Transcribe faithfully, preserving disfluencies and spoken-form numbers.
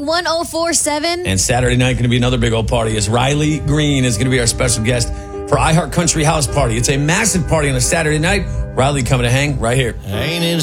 one oh four point seven. And Saturday night going to be another big old party as Riley Green is going to be our special guest for iHeart Country House Party. It's a massive party on a Saturday night. Riley coming to hang right here. Ain't it